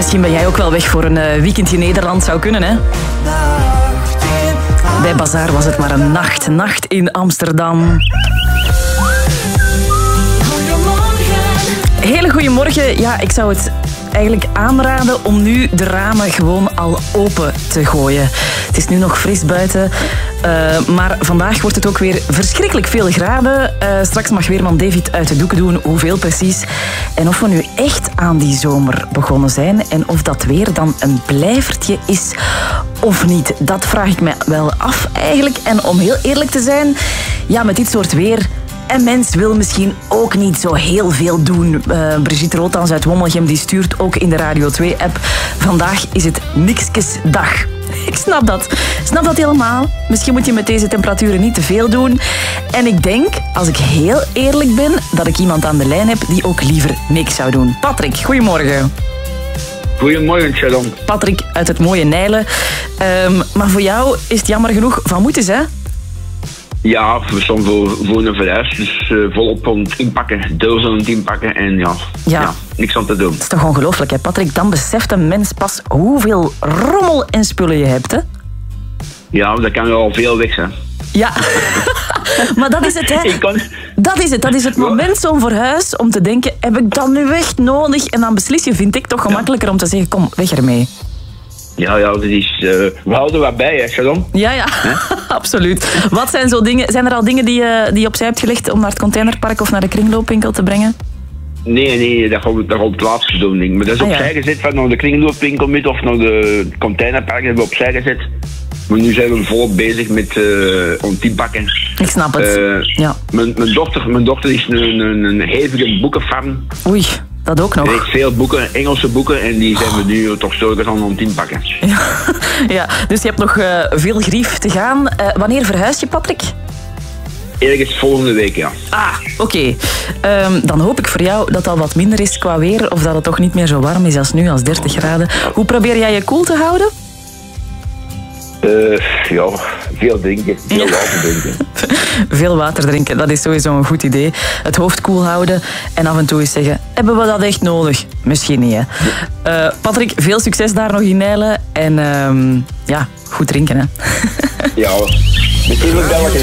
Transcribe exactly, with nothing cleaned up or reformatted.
misschien ben jij ook wel weg voor een uh, weekendje Nederland. Zou kunnen, hè? Bij Bazaar was het maar een nacht. Nacht in Amsterdam. Hele goeiemorgen. Ja, ik zou het eigenlijk aanraden om nu de ramen gewoon al open te gooien. Het is nu nog fris buiten, uh, maar vandaag wordt het ook weer verschrikkelijk veel graden. Uh, straks mag weerman David uit de doeken doen, hoeveel precies. En of we nu echt aan die zomer begonnen zijn en of dat weer dan een blijvertje is of niet. Dat vraag ik me wel af eigenlijk. En om heel eerlijk te zijn, ja, met dit soort weer... En mens wil misschien ook niet zo heel veel doen. Uh, Brigitte Rothans uit Wommelgem die stuurt ook in de Radio twee-app. Vandaag is het niksjesdag. Ik snap dat. Ik snap dat helemaal. Misschien moet je met deze temperaturen niet te veel doen. En ik denk, als ik heel eerlijk ben, dat ik iemand aan de lijn heb die ook liever niks zou doen. Patrick, goedemorgen. Goedemorgen, Sharon. Patrick uit het mooie Nijlen. Um, maar voor jou is het jammer genoeg van moeten, hè? Ja, we staan voor, voor een verhuis, dus uh, volop aan het inpakken, deels aan het inpakken en ja, ja. ja, niks aan te doen. Het is toch ongelooflijk, hè, Patrick? Dan beseft een mens pas hoeveel rommel en spullen je hebt, hè? Ja, dat kan wel veel weg zijn. Ja, maar dat is het, hè? Ik kan... Dat is het, dat is het moment zo'n verhuis om te denken, heb ik dat nu echt nodig? En dan beslis je, vind ik, toch gemakkelijker om te zeggen, kom, weg ermee. Ja, ja, dat is... Uh, we houden wat bij, hè, Sharon? Ja, ja, absoluut. Wat zijn zo dingen... Zijn er al dingen die je, die je opzij hebt gelegd om naar het containerpark of naar de kringloopwinkel te brengen? Nee, nee, dat gaan we, dat gaan we op het laatste doen, denk ik. Maar dat is ah, opzij ja. gezet, van naar de kringloopwinkel met of naar de containerpark hebben we opzij gezet. Maar nu zijn we volop bezig met uh, om te pakken. Ik snap het, uh, ja. Mijn, mijn, dochter, mijn dochter is een, een, een hevige boekenfan. Oei. Dat ook nog. Er heeft veel boeken, Engelse boeken, en die zijn we nu toch stilletjes aan het inpakken. Ja, ja, dus je hebt nog uh, veel grief te gaan. Uh, wanneer verhuis je, Patrick? Ergens volgende week, ja. Ah, oké. Okay. Um, dan hoop ik voor jou dat dat wat minder is qua weer, of dat het toch niet meer zo warm is als nu, als dertig graden. Hoe probeer jij je koel te houden? Uh, ja, veel drinken. Veel water drinken. Veel water drinken, dat is sowieso een goed idee. Het hoofd koel houden en af en toe eens zeggen, hebben we dat echt nodig? Misschien niet, hè. Uh, Patrick, veel succes daar nog in Nijlen. En um, ja, goed drinken, hè. Ja, natuurlijk wel.